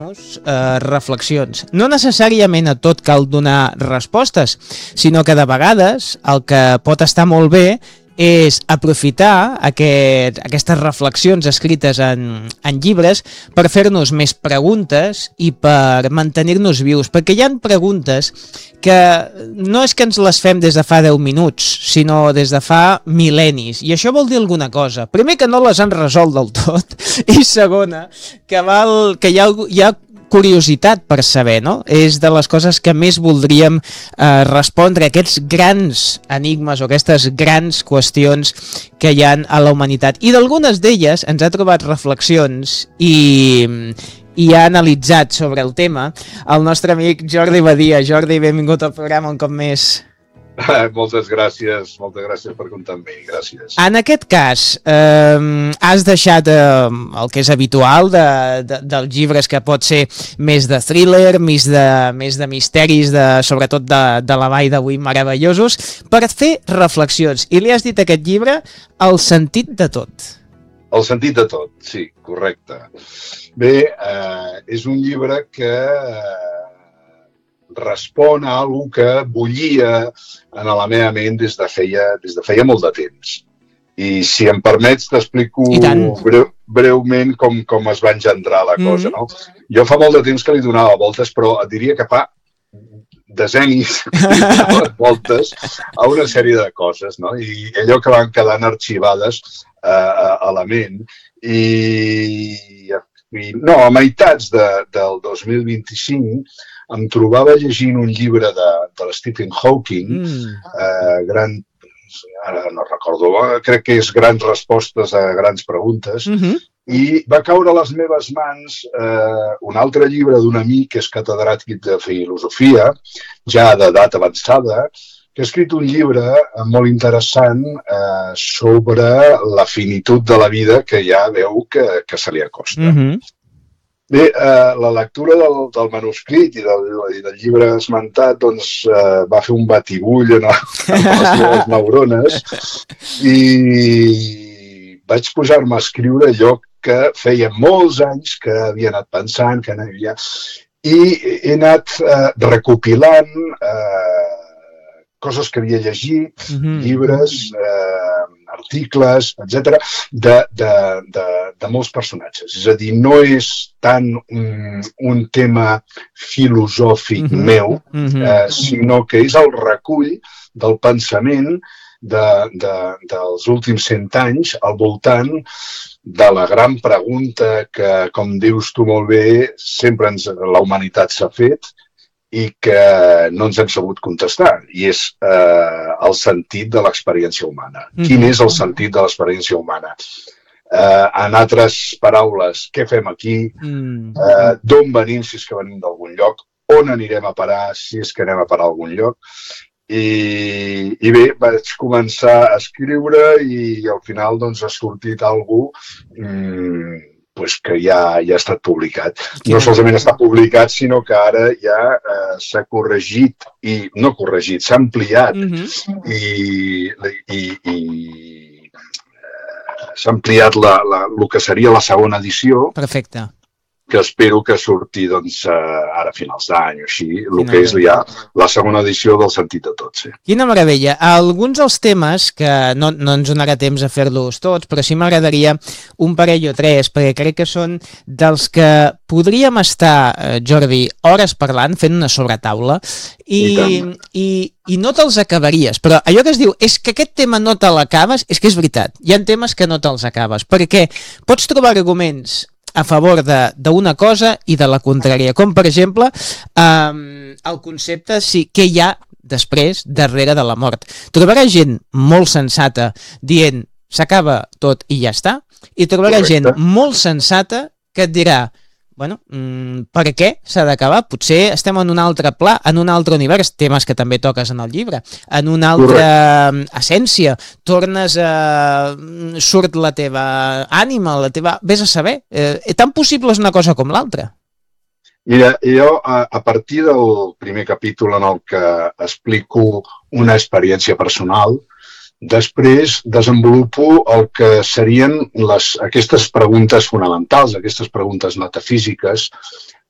reflexions. No necessàriament a tot cal donar respostes, sinó que de vegades el que pot estar molt bé és aprofitar aquestes reflexions escrites en llibres per fer-nos més preguntes i per mantenir-nos vius, perquè hi ha preguntes que no és que ens les fem des de fa 10 minuts, sinó des de fa mil·lennis, i això vol dir alguna cosa. Primer, que no les han resolt del tot, i segona, que hi ha curiositat per saber, no? És de les coses que més voldríem respondre a aquests grans enigmes o aquestes grans qüestions que hi ha a la humanitat. I d'algunes d'elles ens ha trobat reflexions i ha analitzat sobre el tema el nostre amic Jordi Badia. Jordi, benvingut al programa un cop més. Moltes gràcies per comptar amb mi, gràcies. En aquest cas, has deixat el que és habitual dels llibres, que pot ser més de thriller, més de misteris, sobretot de la Vall d'Avui meravellosos, per fer reflexions. I li has dit a aquest llibre El sentit de tot. El sentit de tot, sí, correcte. Bé, és un llibre que respon a alguna que bullia en la meva ment des de feia molt de temps. I si em permets t'explico breument com es va engendrar la cosa, no? Jo fa molt de temps que li donava voltes, però et diria que fa decennis voltes a una sèrie de coses, no? I allò que van quedant arxivades a la ment. No, a meitats del 2025 em trobava llegint un llibre de Stephen Hawking, ara no recordo, crec que és Grans respostes a grans preguntes, i va caure a les meves mans un altre llibre d'un amic que és catedràtic de filosofia, ja d'edat avançada, que ha escrit un llibre molt interessant sobre la finitud de la vida que ja veu que se li acosta. Bé, la lectura del manuscrit i del llibre esmentat va fer un batibull en les meves neurones i vaig posar-me a escriure allò que feia molts anys que havia anat pensant, i he anat recopilant coses que havia llegit, llibres, articles, etc., de molts personatges. És a dir, no és tant un tema filosòfic meu, sinó que és el recull del pensament dels últims 100 anys al voltant de la gran pregunta que, com dius tu molt bé, sempre la humanitat s'ha fet i que no ens hem sabut contestar, i és el sentit de l'experiència humana. Quin és el sentit de l'experiència humana? En altres paraules, què fem aquí? D'on venim, si és que venim d'algun lloc? On anirem a parar, si és que anem a parar a algun lloc? I bé, vaig començar a escriure i al final ha sortit alguna cosa que ja ha estat publicat. No solament està publicat, sinó que ara ja s'ha corregit, i no corregit, s'ha ampliat i s'ha ampliat el que seria la segona edició. Perfecte. Que espero que surti ara a finals d'any o així, el que és ja la segona edició del sentit de tot. Sí. Quina meravella. Alguns dels temes, que no ens donarà temps a fer-los tots, però sí m'agradaria un parell o tres, perquè crec que són dels que podríem estar, Jordi, hores parlant, fent una sobretaula, i no te'ls acabaries. Però allò que es diu, és que aquest tema no te l'acabes, és que és veritat. Hi ha temes que no te'ls acabes, perquè pots trobar arguments a favor d'una cosa i de la contrària, com per exemple el concepte què hi ha després, darrere de la mort. Trobaràs gent molt sensata dient s'acaba tot i ja està, i trobaràs gent molt sensata que et dirà per què s'ha d'acabar? Potser estem en un altre pla, en un altre univers, temes que també toques en el llibre, en una altra essència, surt la teva ànima, vés a saber. Tan possible és una cosa com l'altra. Mira, jo a partir del primer capítol en el que explico una experiència personal, després desenvolupo el que serien aquestes preguntes fonamentals, aquestes preguntes metafísiques,